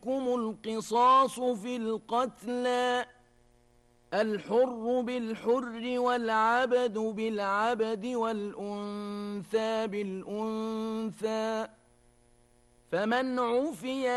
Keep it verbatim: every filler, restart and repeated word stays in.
عليكم القصاص في القتلى، الحر بالحر والعبد بالعبد والأنثى بالأنثى، فمن عفي